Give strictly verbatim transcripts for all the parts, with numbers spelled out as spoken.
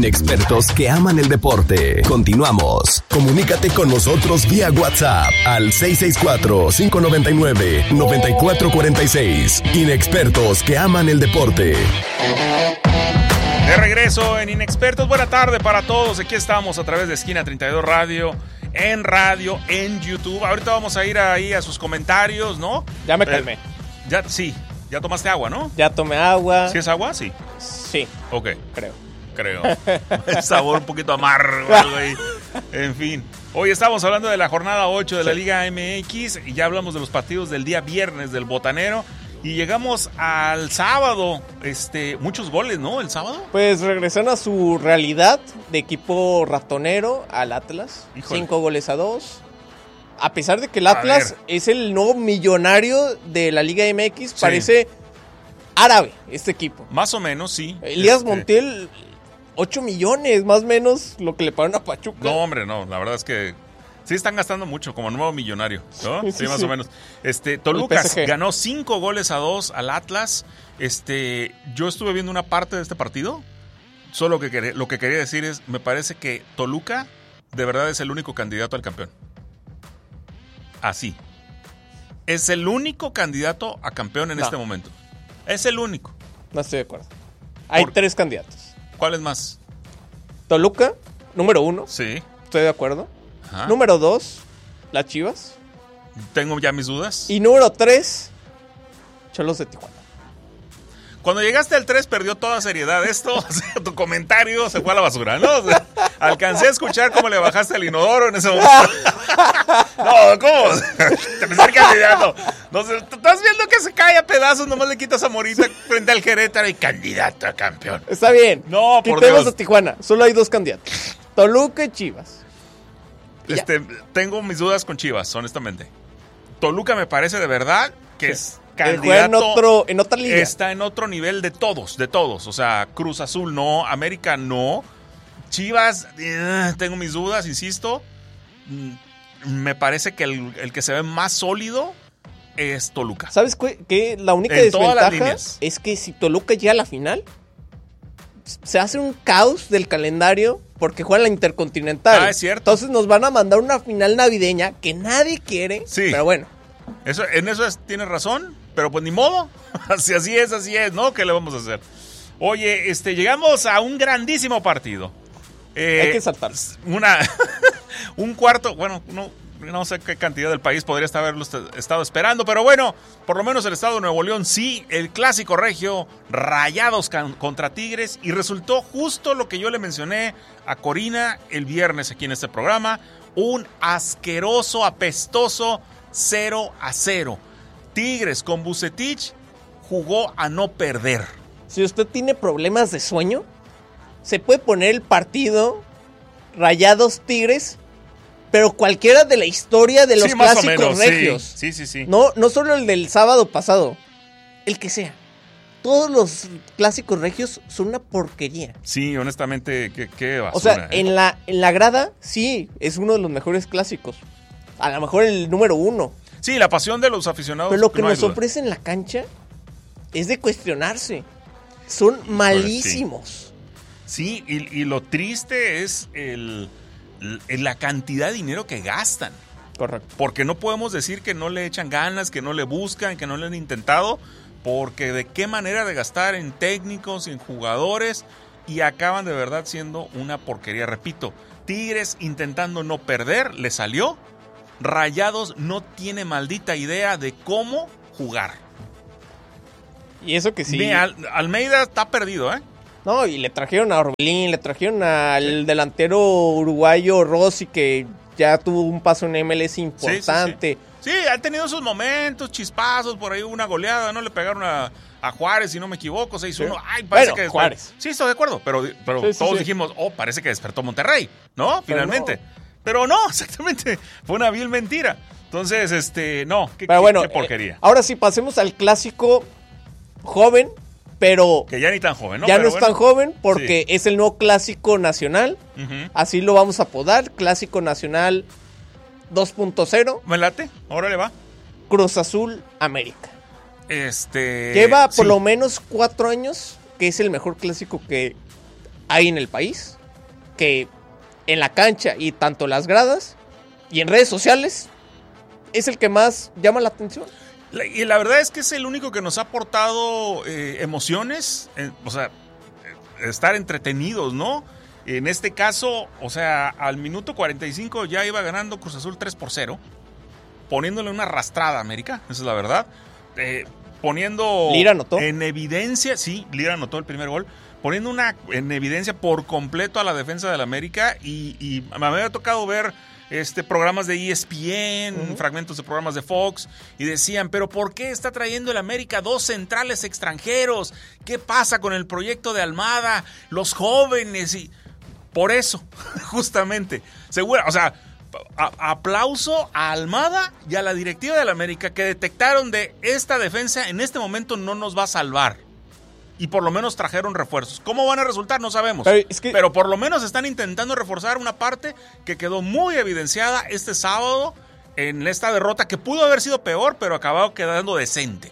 Inexpertos que aman el deporte. Continuamos. Comunícate con nosotros vía WhatsApp al seis seis cuatro, cinco nueve nueve, nueve cuatro cuatro seis. Inexpertos que aman el deporte. De regreso en Inexpertos. Buena tarde para todos. Aquí estamos a través de Esquina treinta y dos Radio, en radio, en YouTube. Ahorita vamos a ir ahí a sus comentarios, ¿no? Ya me calmé. Eh, ya, sí. Ya tomaste agua, ¿no? Ya tomé agua. ¿Sí es agua? Sí. Sí. Ok. Creo. Creo. El sabor un poquito amargo, güey. En fin. Hoy estamos hablando de la jornada ocho de la Liga M X y ya hablamos de los partidos del día viernes del Botanero. Y llegamos al sábado, este, muchos goles, ¿no? El sábado. Pues regresan a su realidad de equipo ratonero al Atlas. Híjole. Cinco goles a dos. A pesar de que el Atlas es el nuevo millonario de la Liga M X, sí. Parece árabe este equipo. Más o menos, sí. Elías este... Montiel, ocho millones, más o menos lo que le pagaron a Pachuca. No, hombre, no, la verdad es que sí están gastando mucho, como nuevo millonario, ¿no? Sí, sí, sí más sí. o menos. Este, Toluca ganó cinco goles a dos al Atlas. Este, yo estuve viendo una parte de este partido. Solo que quería, lo que quería decir es, me parece que Toluca de verdad es el único candidato al campeón. Así. Es el único candidato a campeón en no. este momento. Es el único. No estoy de acuerdo. Hay Por... tres candidatos. ¿Cuáles más? Toluca, número uno. Sí. Estoy de acuerdo. Ajá. Número dos, las Chivas. Tengo ya mis dudas. Y número tres, Cholos de Tijuana. Cuando llegaste al tres perdió toda seriedad esto, o sea, tu comentario se fue a la basura, ¿no? O sea, alcancé a escuchar cómo le bajaste al inodoro en ese momento. No, ¿cómo? Tercer candidato. No sé, estás viendo que se cae a pedazos, nomás le quitas a Morita frente al Querétaro y candidato a campeón. Está bien. No, por Quitemos Dios. a Tijuana, solo hay dos candidatos. Toluca y Chivas. Este, tengo mis dudas con Chivas, honestamente. Toluca me parece de verdad que sí. es candidato. En, otro, en otra liga. Está en otro nivel de todos, de todos. O sea, Cruz Azul no, América no. Chivas, eh, tengo mis dudas, insisto. Me parece que el, el que se ve más sólido es Toluca. ¿Sabes qué? La única en desventaja es que si Toluca llega a la final, se hace un caos del calendario porque juega la Intercontinental. Ah, es cierto. Entonces nos van a mandar una final navideña que nadie quiere. Sí. Pero bueno. Eso, en eso es, tienes razón, pero pues ni modo. Así, así es, así es, ¿no? ¿Qué le vamos a hacer? Oye, este, llegamos a un grandísimo partido. Eh, Hay que saltar. Una, un cuarto, bueno, no, no sé qué cantidad del país podría estar haberlo estado esperando, pero bueno, por lo menos el estado de Nuevo León sí, el clásico regio, Rayados can, contra Tigres, y resultó justo lo que yo le mencioné a Corina el viernes aquí en este programa, un asqueroso, apestoso cero a cero. Tigres con Vucetich jugó a no perder. Si usted tiene problemas de sueño, se puede poner el partido Rayados Tigres, pero cualquiera de la historia de los sí, clásicos menos, regios. Sí, sí, sí, sí. No, no solo el del sábado pasado, el que sea. Todos los clásicos regios son una porquería. Sí, honestamente, qué, qué basura. O sea, ¿eh? en la, en la grada, sí, es uno de los mejores clásicos. A lo mejor el número uno. Sí, la pasión de los aficionados. Pero lo que no nos ofrece en la cancha es de cuestionarse. Son malísimos. Sí, sí y, y lo triste es el, el, la cantidad de dinero que gastan. Correcto. Porque no podemos decir que no le echan ganas, que no le buscan, que no le han intentado, porque de qué manera de gastar en técnicos, en jugadores, y acaban de verdad siendo una porquería. Repito, Tigres intentando no perder, le salió. Rayados no tiene maldita idea de cómo jugar. Y eso que sí. Mira, Al- Almeida está perdido, ¿eh? No, y le trajeron a Orbelín, le trajeron al sí. delantero uruguayo Rossi, que ya tuvo un paso en M L S importante. Sí, sí, sí. sí ha tenido sus momentos, chispazos, por ahí una goleada, ¿no? Le pegaron a, a Juárez, si no me equivoco, seis uno. Sí. Ay, parece bueno, que despertó. Juárez. Sí, estoy de acuerdo, pero, pero sí, sí, todos sí. dijimos, oh, parece que despertó Monterrey, ¿no? Pero Finalmente. No. Pero no, exactamente, fue una vil mentira. Entonces, este, no, qué, pero bueno, qué porquería. Eh, ahora sí, pasemos al clásico joven, pero... Que ya ni tan joven, ¿no? Ya pero no bueno. es tan joven porque sí. es el nuevo clásico nacional. Uh-huh. Así lo vamos a apodar, clásico nacional dos punto cero. Me late, ahora le va. Cruz Azul América. Este... Lleva por sí. lo menos cuatro años que es el mejor clásico que hay en el país, que en la cancha y tanto las gradas y en redes sociales es el que más llama la atención. La, y la verdad es que es el único que nos ha aportado eh, emociones, eh, o sea, eh, estar entretenidos, ¿no? En este caso, o sea, al minuto cuarenta y cinco ya iba ganando Cruz Azul tres por cero, poniéndole una arrastrada a América, esa es la verdad. Eh, poniendo Lira anotó. en evidencia, sí, Lira anotó el primer gol, poniendo una en evidencia por completo a la defensa del América y, y me había tocado ver este, programas de E S P N, uh-huh. fragmentos de programas de Fox, y decían, pero ¿por qué está trayendo el América dos centrales extranjeros? ¿Qué pasa con el proyecto de Almada? Los jóvenes y... Por eso, justamente, seguro, o sea, a, aplauso a Almada y a la directiva del América que detectaron de esta defensa en este momento no nos va a salvar. Y por lo menos trajeron refuerzos. ¿Cómo van a resultar? No sabemos. Pero, es que... Pero por lo menos están intentando reforzar una parte que quedó muy evidenciada este sábado en esta derrota que pudo haber sido peor, pero acabó quedando decente.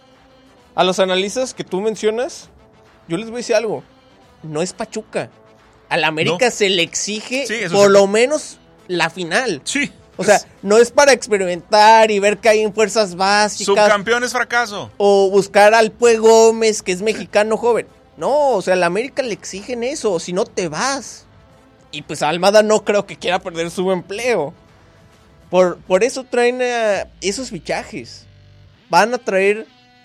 A los analistas que tú mencionas, yo les voy a decir algo. No es Pachuca. A la América no. se le exige sí, por sí. lo menos la final. Sí. O sea, no es para experimentar y ver que hay en fuerzas básicas. Subcampeón es fracaso. O buscar al Pue Gómez, que es mexicano joven. No, o sea, a la América le exigen eso, si no te vas. Y pues Almada no creo que quiera perder su empleo. Por, por eso traen a esos fichajes. Van a traer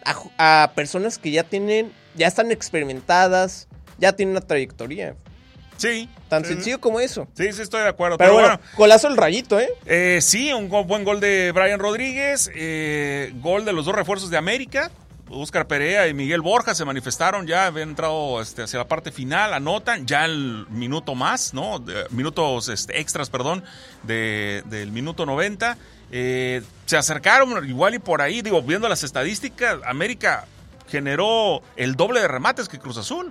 a, a personas que ya tienen, ya están experimentadas, ya tienen una trayectoria. Sí. Tan sí, sencillo como eso. Sí, sí, estoy de acuerdo. Pero, pero bueno, bueno, golazo el Rayito, ¿eh? eh sí, un go- buen gol de Brian Rodríguez, eh, gol de los dos refuerzos de América. Óscar Perea y Miguel Borja se manifestaron, ya habían entrado este, hacia la parte final, anotan ya el minuto más, ¿no? De, minutos este, extras, perdón, de, del minuto noventa. Eh, se acercaron igual y por ahí, digo, viendo las estadísticas, América generó el doble de remates que Cruz Azul.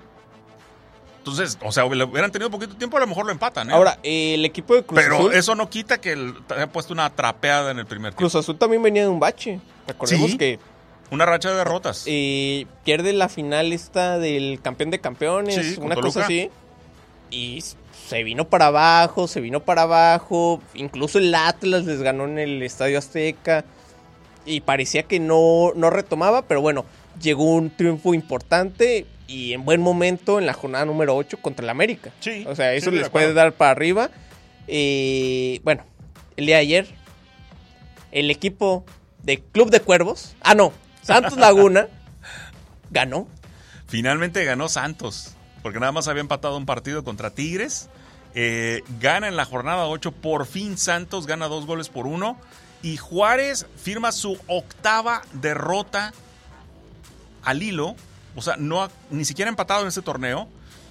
Entonces, o sea, hubieran tenido poquito tiempo, a lo mejor lo empatan, ¿eh? Ahora, eh, el equipo de Cruz Pero Azul... Pero eso no quita que el, haya puesto una trapeada en el primer tiempo. Cruz Azul también venía de un bache. Recordemos ¿Sí? que... Una racha de derrotas. Eh, pierde la final esta del campeón de campeones, sí, una Toluca. cosa así. Y se vino para abajo, se vino para abajo. Incluso el Atlas les ganó en el Estadio Azteca. Y parecía que no, no retomaba, pero bueno, llegó un triunfo importante y en buen momento en la jornada número ocho contra el América. Sí, o sea, eso sí, les puede dar para arriba. Eh, bueno, el día de ayer, el equipo de Club de Cuervos, ah no, Santos Laguna, ganó. Finalmente ganó Santos, porque nada más había empatado un partido contra Tigres. Eh, gana en la jornada ocho, por fin Santos gana dos goles por uno. Y Juárez firma su octava derrota al hilo. O sea, no ha, ni siquiera ha empatado en este torneo.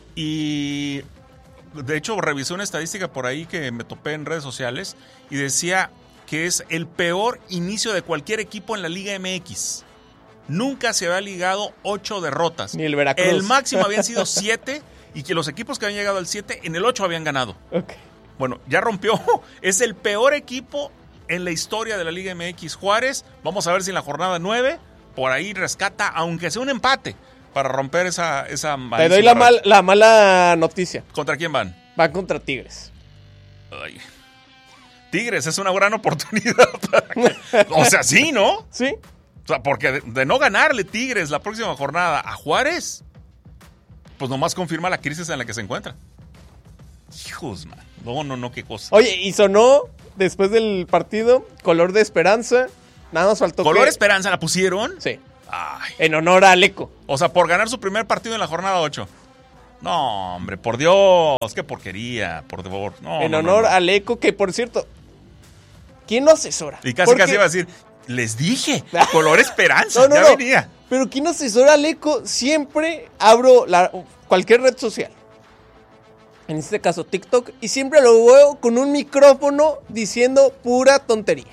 Y de hecho revisé una estadística por ahí que me topé en redes sociales y decía que es el peor inicio de cualquier equipo en la Liga M X. Nunca se había ligado ocho derrotas. Ni el Veracruz. El máximo habían sido siete y que los equipos que habían llegado al siete, en el ocho habían ganado. Okay. Bueno, ya rompió. Es el peor equipo en la historia de la Liga M X. Juárez, vamos a ver si en la jornada nueve por ahí rescata, aunque sea un empate, para romper esa, esa Te doy la, mal, la mala noticia. ¿Contra quién van? Van contra Tigres. Ay. Tigres es una gran oportunidad. Para que, o sea, sí, ¿no? Sí. O sea, porque de, de no ganarle Tigres la próxima jornada a Juárez, pues nomás confirma la crisis en la que se encuentra. Hijos, man. No, no, no, qué cosa. Oye, y sonó después del partido Color de Esperanza. Nada más faltó ¿Color que... Esperanza la pusieron? Sí. Ay. En honor a Aleco. O sea, por ganar su primer partido en la jornada ocho. No, hombre, por Dios, qué porquería, por favor. No, en no, honor no, no. a Aleco, que por cierto, ¿quién lo asesora? Y casi Porque... casi iba a decir, les dije, Color Esperanza, no, no, ya no. venía. Pero ¿quién asesora a Aleco? Siempre abro la, cualquier red social. En este caso TikTok. Y siempre lo veo con un micrófono diciendo pura tontería.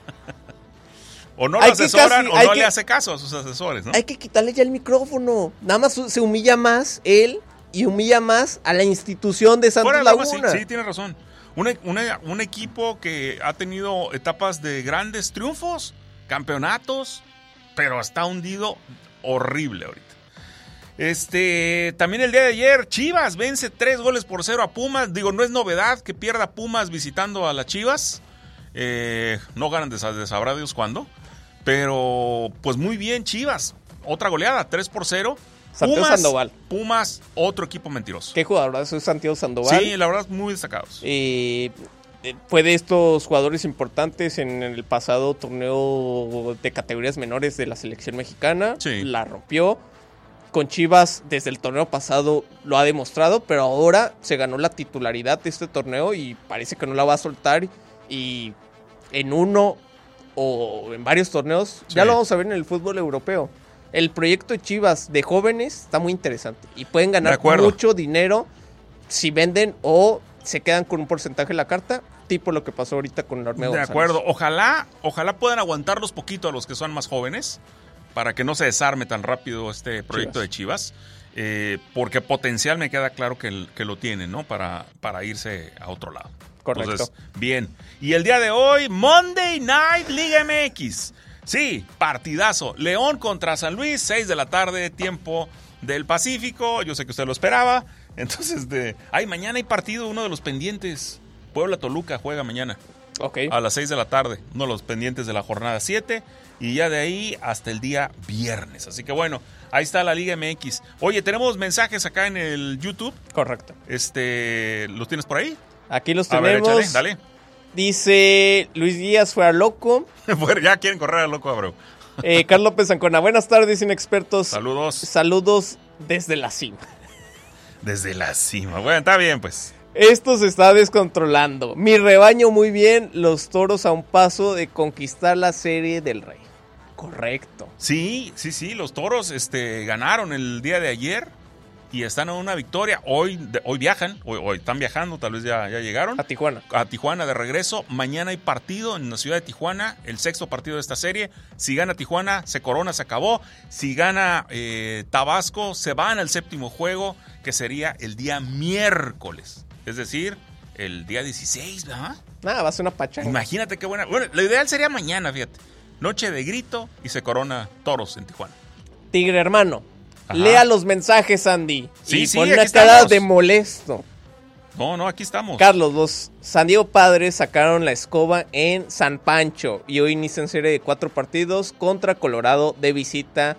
O no lo hay asesoran casi, o no que, le hace caso a sus asesores, ¿no? Hay que quitarle ya el micrófono. Nada más se humilla más él y humilla más a la institución de Santos Fuera, Laguna. Sí, sí, tienes razón. Un, una, un equipo que ha tenido etapas de grandes triunfos, campeonatos, pero está hundido horrible ahorita. Este, también el día de ayer, Chivas vence tres goles por cero a Pumas. Digo, no es novedad que pierda Pumas visitando a las Chivas. Eh, no ganan de, de sabrá Dios cuándo. Pero, pues muy bien, Chivas. Otra goleada, tres por cero. Santiago Pumas, Sandoval. Pumas, otro equipo mentiroso. ¿Qué jugador? Eso es Santiago Sandoval. Sí, la verdad, muy destacados. Eh, fue de estos jugadores importantes en el pasado torneo de categorías menores de la selección mexicana. Sí. La rompió. Con Chivas, desde el torneo pasado lo ha demostrado, pero ahora se ganó la titularidad de este torneo y parece que no la va a soltar. Y en uno o en varios torneos, Sí. ya lo vamos a ver en el fútbol europeo. El proyecto de Chivas de jóvenes está muy interesante y pueden De ganar acuerdo. mucho dinero si venden o se quedan con un porcentaje en la carta, tipo lo que pasó ahorita con Ormedo De González. acuerdo. Ojalá, ojalá puedan aguantarlos poquito a los que son más jóvenes para que no se desarme tan rápido este proyecto Chivas. de Chivas. Eh, porque potencial me queda claro que, el- que lo tienen, ¿no? Para, para irse a otro lado. Correcto. Entonces, bien. Y el día de hoy, Monday Night Liga M X. Sí, partidazo. León contra San Luis, seis de la tarde, tiempo del Pacífico. Yo sé que usted lo esperaba. Entonces, de, ay, mañana hay partido, uno de los pendientes. Puebla-Toluca juega mañana Ok. a las seis de la tarde. Uno de los pendientes de la jornada siete. Y ya de ahí hasta el día viernes. Así que bueno, ahí está la Liga M X. Oye, tenemos mensajes acá en el YouTube. Correcto. Este, ¿los tienes por ahí? Aquí los A ver, tenemos. échale, dale. Dice Luis Díaz fuera loco. Bueno, ya quieren correr al loco Abreu. Eh, Carlos López Ancona, buenas tardes, inexpertos. Saludos Saludos desde la cima. desde la cima. Bueno, está bien, pues. Esto se está descontrolando. Mi rebaño muy bien, los toros a un paso de conquistar la serie del Rey. Correcto. Sí, sí, sí, los toros este, ganaron el día de ayer y están en una victoria. Hoy, de- hoy viajan, hoy, hoy están viajando, tal vez ya, ya llegaron. A Tijuana. A Tijuana de regreso. Mañana hay partido en la ciudad de Tijuana, el sexto partido de esta serie. Si gana Tijuana, se corona, se acabó. Si gana eh, Tabasco, se van al séptimo juego, que sería el día miércoles. Es decir, el día dieciséis, ¿verdad? Nada, va a ser una pachanga. Imagínate qué buena. Bueno, lo ideal sería mañana, fíjate. Noche de grito y se corona toros en Tijuana. Tigre hermano, Ajá. lea los mensajes, Andy. Sí, y sí, pon aquí una cara estamos. de molesto. No, no, aquí estamos. Carlos, los San Diego Padres sacaron la escoba en San Pancho y hoy inician serie de cuatro partidos contra Colorado de visita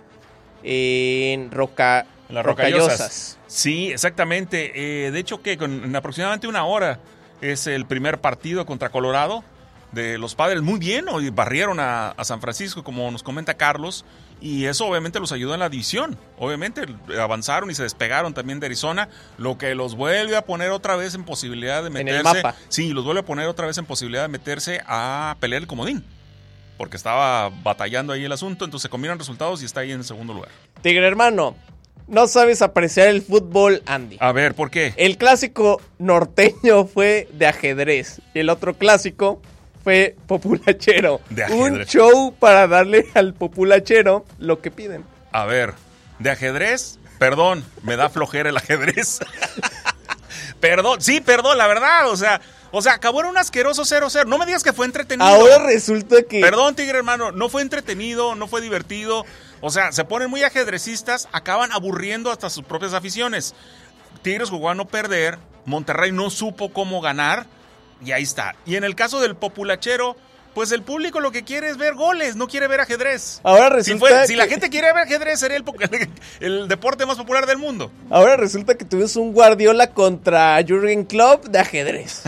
en Roca, En las Rocallosas. Rocallosas. Sí, exactamente. Eh, de hecho, que con, en aproximadamente una hora es el primer partido contra Colorado de los Padres. Muy bien, hoy barrieron a, a San Francisco, como nos comenta Carlos, y eso obviamente los ayudó en la división. Obviamente avanzaron y se despegaron también de Arizona, lo que los vuelve a poner otra vez en posibilidad de En meterse. el mapa. Sí, los vuelve a poner otra vez en posibilidad de meterse a pelear el comodín, porque estaba batallando ahí el asunto, entonces se combinan resultados y está ahí en el segundo lugar. Tigre hermano, no sabes apreciar el fútbol, Andy. A ver, ¿por qué? El clásico norteño fue de ajedrez y el otro clásico fue populachero. De Un ajedrez. show para darle al populachero lo que piden. A ver, de ajedrez, perdón, me da flojera el ajedrez. Perdón, sí, perdón, la verdad, o sea, o sea, acabó en un asqueroso cero cero. No me digas que fue entretenido. Ahora resulta que... Perdón, Tigre hermano, no fue entretenido, no fue divertido. O sea, se ponen muy ajedrecistas, acaban aburriendo hasta sus propias aficiones. Tigres jugó a no perder, Monterrey no supo cómo ganar, y ahí está. Y en el caso del populachero, pues el público lo que quiere es ver goles, no quiere ver ajedrez. Ahora Si, resulta fue- si la que- gente quiere ver ajedrez, sería el, po- el deporte más popular del mundo. Ahora resulta que tuvimos un Guardiola contra Jürgen Klopp de ajedrez.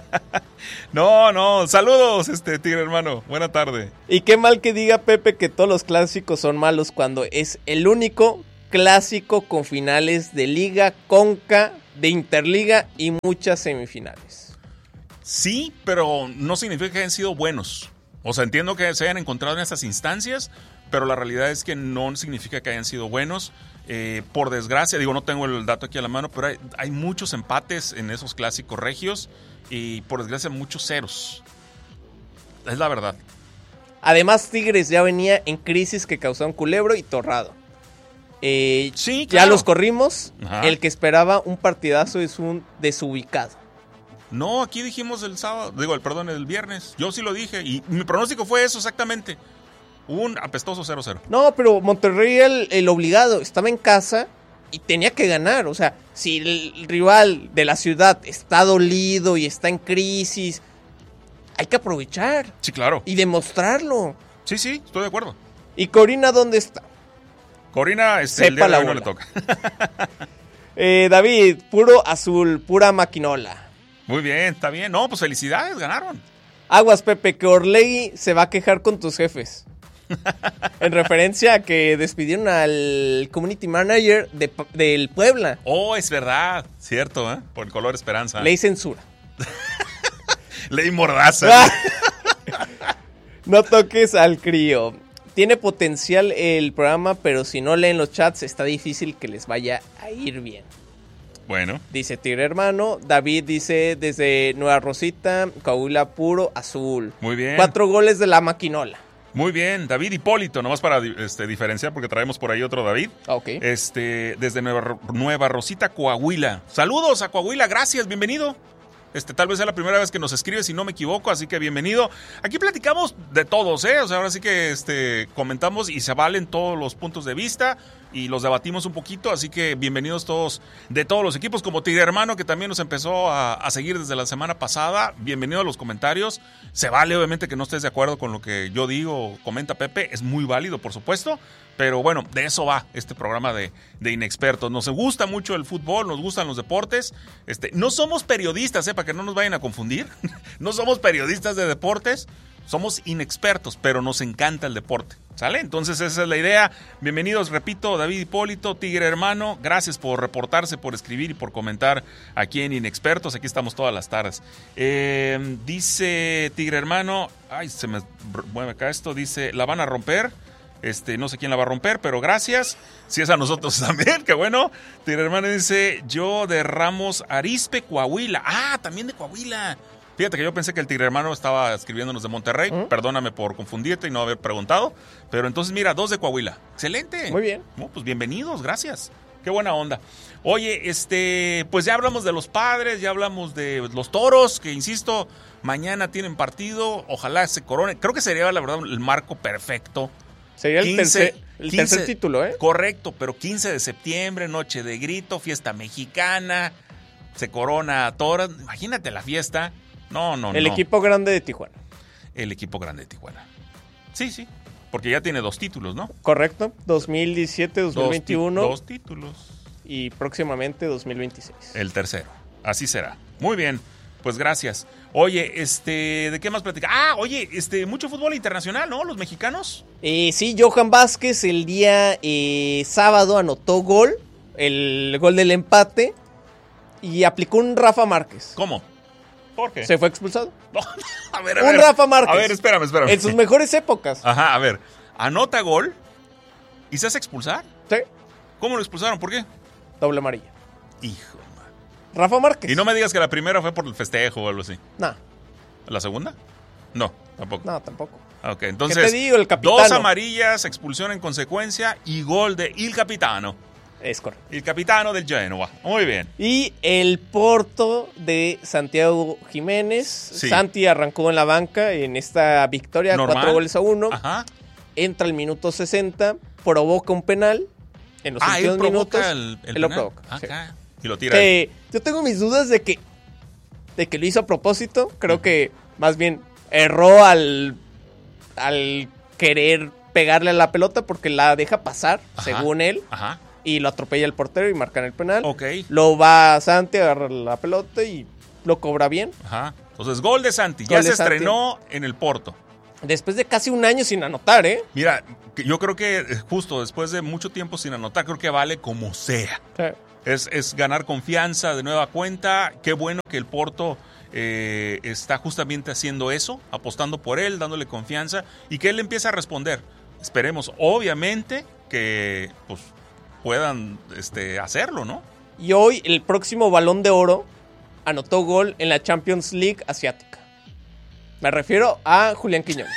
No, no, saludos, este Tigre hermano, buena tarde. Y qué mal que diga Pepe que todos los clásicos son malos cuando es el único clásico con finales de Liga, Conca, de Interliga y muchas semifinales. Sí, pero no significa que hayan sido buenos. O sea, entiendo que se hayan encontrado en estas instancias, pero la realidad es que no significa que hayan sido buenos. Eh, por desgracia, digo, no tengo el dato aquí a la mano, pero hay, hay muchos empates en esos clásicos regios y por desgracia muchos ceros. Es la verdad. Además, Tigres ya venía en crisis que causaron Culebro y Torrado. Eh, Sí, Ya claro. los corrimos. Ajá. El que esperaba un partidazo es un desubicado. No, aquí dijimos el sábado, digo, el perdón, el viernes. Yo sí lo dije y mi pronóstico fue eso exactamente. Un apestoso cero cero. No, pero Monterrey el, el obligado estaba en casa y tenía que ganar. O sea, si el rival de la ciudad está dolido y está en crisis, hay que aprovechar. Sí, claro. Y demostrarlo. Sí, sí, estoy de acuerdo. ¿Y Corina dónde está? Corina, este, el día de hoy no le toca. eh, David, puro azul, pura maquinola. Muy bien, está bien. No, pues felicidades, ganaron. Aguas, Pepe, que Orlegui se va a quejar con tus jefes. En referencia a que despidieron al community manager de, del Puebla. Oh, es verdad. Cierto, ¿eh? Por el color esperanza. Ley censura. Ley mordaza. No toques al crío. Tiene potencial el programa, pero si no leen los chats está difícil que les vaya a ir bien. Bueno. Dice Tigre Hermano. David dice desde Nueva Rosita, Coahuila puro azul. Muy bien. Cuatro goles de la maquinola. Muy bien, David Hipólito, nomás para este, diferenciar, porque traemos por ahí otro David. Ok. Este, desde Nueva, Nueva Rosita, Coahuila. Saludos a Coahuila, gracias, bienvenido. Este, tal vez sea la primera vez que nos escribe, si no me equivoco, así que bienvenido. Aquí platicamos de todos, ¿eh? O sea, ahora sí que este, comentamos y se valen todos los puntos de vista y los debatimos un poquito, así que bienvenidos todos de todos los equipos, como Tigre Hermano, que también nos empezó a, a seguir desde la semana pasada. Bienvenido a los comentarios. Se vale, obviamente, que no estés de acuerdo con lo que yo digo o comenta Pepe, es muy válido, por supuesto. Pero bueno, de eso va este programa de, de Inexpertos. Nos gusta mucho el fútbol, nos gustan los deportes. Este, no somos periodistas, ¿eh? Para que no nos vayan a confundir. No somos periodistas de deportes, somos inexpertos, pero nos encanta el deporte. ¿Sale? Entonces esa es la idea. Bienvenidos, repito, David Hipólito, Tigre Hermano. Gracias por reportarse, por escribir y por comentar aquí en Inexpertos. Aquí estamos todas las tardes. Eh, dice Tigre Hermano, ay, se me mueve acá esto, dice, la van a romper. Este, no sé quién la va a romper, pero gracias. Si es a nosotros también, qué bueno. Tigre Hermano dice, yo de Ramos Arizpe, Coahuila. Ah, también de Coahuila. Fíjate que yo pensé que el Tigre Hermano estaba escribiéndonos de Monterrey. ¿Mm? Perdóname por confundirte y no haber preguntado. Pero entonces, mira, dos de Coahuila. Excelente. Muy bien. No, pues bienvenidos, gracias. Qué buena onda. Oye, este, pues ya hablamos de los Padres, ya hablamos de los Toros, que insisto, mañana tienen partido. Ojalá se corone. Creo que sería, la verdad, el marco perfecto. Sería el, quince, tercer, el quince, tercer título, ¿eh? Correcto, pero quince de septiembre, noche de grito, fiesta mexicana, se corona a Toros. Imagínate la fiesta. No, no, el no. El equipo grande de Tijuana. El equipo grande de Tijuana. Sí, sí, porque ya tiene dos títulos, ¿no? Correcto, dos mil diecisiete, dos mil veintiuno. Dos, dos títulos. Y próximamente dos mil veintiséis. El tercero, así será. Muy bien, pues gracias. Oye, este, ¿de qué más platicar? Ah, oye, este, mucho fútbol internacional, ¿no? Los mexicanos. Eh, sí, Johan Vázquez el día eh, sábado anotó gol, el gol del empate, y aplicó un Rafa Márquez. ¿Cómo? ¿Por qué? Se fue expulsado. No, a ver, a un ver. Rafa Márquez. A ver, espérame, espérame. En sus mejores épocas. Ajá, a ver. Anota gol y se hace expulsar. Sí. ¿Cómo lo expulsaron? ¿Por qué? Doble amarilla. Hijo, man. Rafa Márquez. Y no me digas que la primera fue por el festejo o algo así. No. ¿La segunda? No, tampoco. No, tampoco. Ok, entonces. ¿Qué te digo? El capitano. Dos amarillas, expulsión en consecuencia y gol de Il Capitano. Es correcto. El capitano del Genoa. Muy bien. Y el Porto de Santiago Jiménez. Sí. Santi arrancó en la banca en esta victoria, Normal. cuatro goles a uno. Ajá. Entra al minuto sesenta, provoca un penal en los ah, últimos él provoca minutos. el, el él lo penal. provoca. Ah, Sí. acá. Y lo tira. Que yo tengo mis dudas de que de que lo hizo a propósito. Creo uh-huh. que más bien erró al al querer pegarle a la pelota porque la deja pasar, ajá, según él. Ajá. Y lo atropella el portero y marcan el penal. Ok. Lo va Santi, agarra la pelota y lo cobra bien. Ajá. Entonces, gol de Santi. Gol ya de se Santi. estrenó en el Porto. Después de casi un año sin anotar, ¿eh? Mira, yo creo que justo después de mucho tiempo sin anotar, creo que vale como sea. Sí. Es, es ganar confianza de nueva cuenta. Qué bueno que el Porto eh, está justamente haciendo eso, apostando por él, dándole confianza y que él empiece a responder. Esperemos, obviamente, que pues puedan este, hacerlo, ¿no? Y hoy el próximo Balón de Oro anotó gol en la Champions League asiática. Me refiero a Julián Quiñones.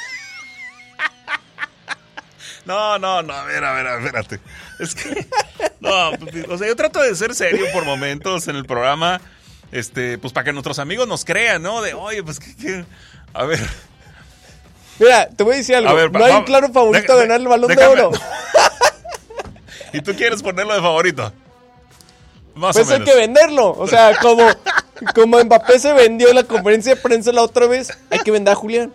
No, no, no, a ver, a ver, a ver, espérate. Es que, no, o sea, yo trato de ser serio por momentos en el programa, este, pues para que nuestros amigos nos crean, ¿no? De, oye, pues, ¿qué, qué? A ver. Mira, te voy a decir algo. A ver, no hay un claro favorito a ganar el Balón déjame, de Oro. ¿Y tú quieres ponerlo de favorito? Más pues o hay menos. que venderlo. O sea, como, como Mbappé se vendió en la conferencia de prensa la otra vez, hay que vender a Julián.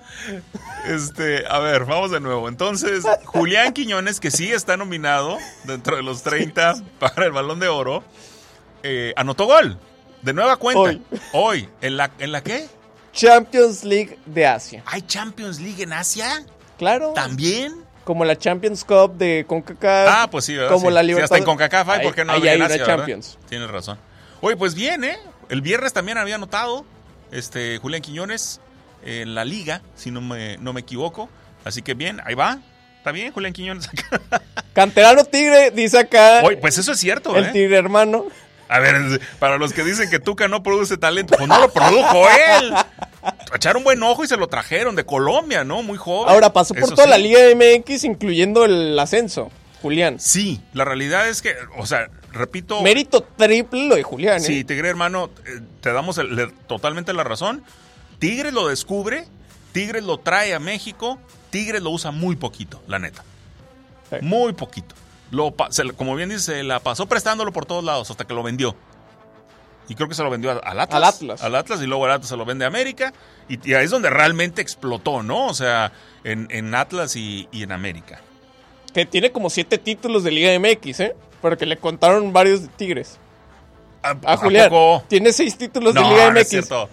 Este, a ver, vamos de nuevo. Entonces, Julián Quiñones, que sí está nominado dentro de los treinta para el Balón de Oro, eh, anotó gol. De nueva cuenta. Hoy. Hoy. ¿En la, ¿En la qué? Champions League de Asia. ¿Hay Champions League en Asia? Claro. ¿También? Como la Champions Cup de CONCACAF. Ah, pues sí, ¿verdad? Como sí. la Sí, Libertadores. hasta en CONCACAF hay, ¿por qué no Ahí habría hay en una Asia, Champions. ¿verdad? Tienes razón. Oye, pues bien, ¿eh? El viernes también había anotado este, Julián Quiñones en la Liga, si no me, no me equivoco. Así que bien, ahí va. Está bien, Julián Quiñones. Canterano Tigre, dice acá. Oye, pues eso es cierto, el ¿eh? Tigre hermano. A ver, para los que dicen que Tuca no produce talento, pues no lo produjo él. Echaron un buen ojo y se lo trajeron de Colombia, ¿no? Muy joven. Ahora pasó por Eso toda sí. la Liga M X, incluyendo el ascenso. Julián. Sí, la realidad es que, o sea, repito. Mérito triple lo de Julián, ¿eh? Sí, Tigre, hermano, eh, te damos el- le- totalmente la razón. Tigres lo descubre, Tigres lo trae a México, Tigres lo usa muy poquito, la neta. Sí. Muy poquito. Lo, pa- se, como bien dice, se la pasó prestándolo por todos lados hasta que lo vendió. Y creo que se lo vendió a- al Atlas. Al Atlas. Al Atlas y luego el Atlas se lo vende a América. Y, y ahí es donde realmente explotó, ¿no? O sea, en, en Atlas y, y en América. Que tiene como siete títulos de Liga M X, ¿eh? Porque le contaron varios de Tigres. ¿A, A a Julián. poco? Tiene seis títulos de No, Liga no M X. es cierto.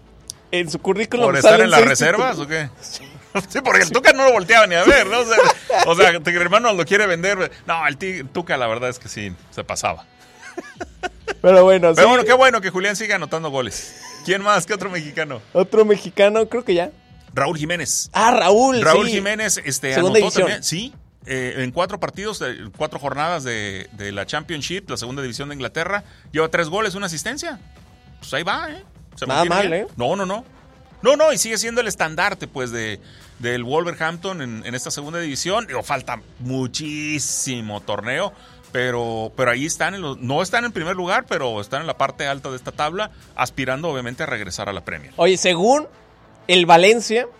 En su currículum ¿Por estar salen en las seis reservas títulos. o qué? Sí, porque el Tuca no lo volteaba ni a ver, ¿no? O sea, o sea Tigre hermano lo quiere vender. No, el Tig- Tuca la verdad es que sí, se pasaba. Pero bueno, Pero sí. bueno, qué bueno que Julián siga anotando goles. ¿Quién más? ¿Qué otro mexicano? Otro mexicano, creo que ya. Raúl Jiménez. Ah, Raúl. Raúl sí. Jiménez este, Segunda anotó división. también. Sí, eh, en cuatro partidos, eh, cuatro jornadas de, de la Championship, la segunda división de Inglaterra. Lleva tres goles, una asistencia. Pues ahí va, ¿eh? Se Nada mantiene mal, bien. ¿eh? No, no, no. No, no, y sigue siendo el estandarte, pues, de, del Wolverhampton en, en esta segunda división. Digo, falta muchísimo torneo, pero, pero ahí están, en los, no están en primer lugar, pero están en la parte alta de esta tabla, aspirando obviamente a regresar a la Premier. Oye, según el Valencia,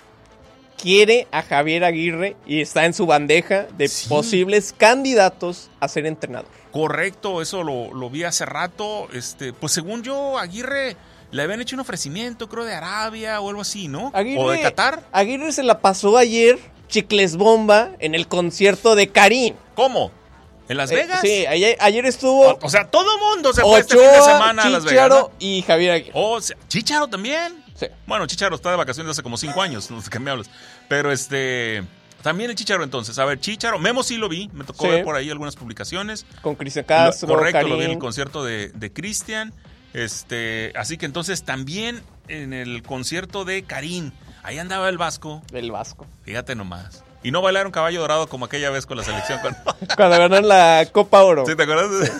quiere a Javier Aguirre y está en su bandeja de Sí. posibles candidatos a ser entrenador. Correcto, eso lo, lo vi hace rato. Este, pues según yo, Aguirre le habían hecho un ofrecimiento, creo, de Arabia o algo así, ¿no? Aguirre, o de Qatar. Aguirre se la pasó ayer, chicles bomba, en el concierto de Karim. ¿Cómo? ¿En Las Eh, Vegas? sí, ayer, ayer estuvo O, o sea, todo mundo se fue este fin de Ochoa, semana a Las Vegas. Chícharo ¿no? y Javier Aguirre. O sea, Chícharo también. Sí. Bueno, Chícharo está de vacaciones hace como cinco años, no sé qué me hablas. Pero este, también el Chícharo entonces. A ver, Chícharo, Memo sí lo vi, me tocó Sí. ver por ahí algunas publicaciones. Con Cristian Castro, Lo- correcto, Karim. lo vi en el concierto de, de Cristian. Este, así que entonces también en el concierto de Karim, ahí andaba el Vasco, El Vasco. fíjate nomás. Y no bailaron caballo dorado como aquella vez con la selección. Cuando... Cuando ganaron la Copa Oro. ¿Sí te acuerdas?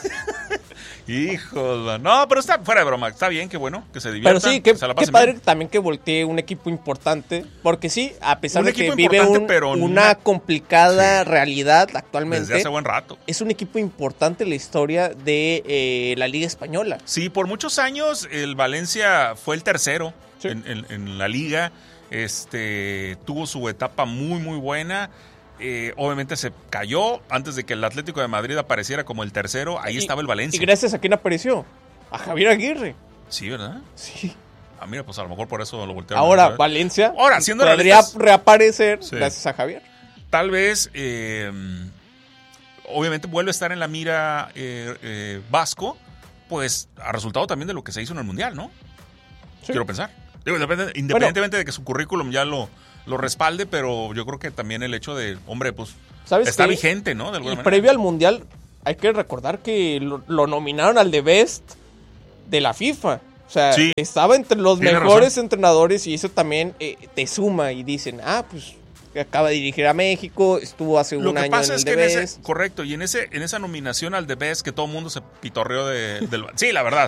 Hijos, man. No, pero está fuera de broma. Está bien, qué bueno, que se diviertan. Pero sí, qué, que se la qué pasen padre bien. también que voltee un equipo importante. Porque sí, a pesar Un de que equipo vive importante, un- pero una una- complicada Sí. realidad Desde actualmente, hace buen rato. es un equipo importante en la historia de eh, la Liga Española. Sí, por muchos años el Valencia fue el tercero Sí. en, en- en la liga. Este tuvo su etapa muy, muy buena. Eh, obviamente se cayó antes de que el Atlético de Madrid apareciera como el tercero. Ahí Y- estaba el Y Valencia. gracias a quién apareció. A Javier Aguirre. Sí, ¿verdad? Sí. Ah, mira, pues a lo mejor por eso lo voltearon. Ahora, otra vez. Valencia Ahora, siendo podría realistas- reaparecer Sí. gracias a Javier. Tal vez, eh, obviamente vuelve a estar en la mira eh, eh, Vasco, pues a resultado también de lo que se hizo en el Mundial, ¿no? Sí. Quiero pensar. Digo, depende- independientemente de que su currículum ya lo, lo respalde, pero yo creo que también el hecho de, hombre, pues ¿Sabes está qué? vigente, ¿no? De alguna Y manera. previo al Mundial, hay que recordar que lo, lo nominaron al The Best de la FIFA. O sea, Sí. estaba entre los Tiene mejores razón. entrenadores y eso también eh, te suma y dicen, ah, pues acaba de dirigir a México, estuvo hace Lo un que año pasa en es el que The en ese, Best. correcto, y en ese en esa nominación al The Best que todo el mundo se pitorreó de, del... Sí, la verdad,